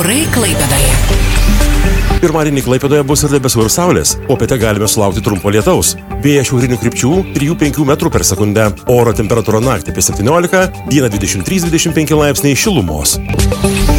Orai Klaipėdoje. Pirmadienį Klaipėdoje bus ir debesų ir saulės. Popietę galime sulaukti trumpo lietaus. Vėjas šiaurinių krypčių 3-5 metrų per sekundę. Oro temperatūra naktį apie 17, dieną 23-25 laipsniai šilumos.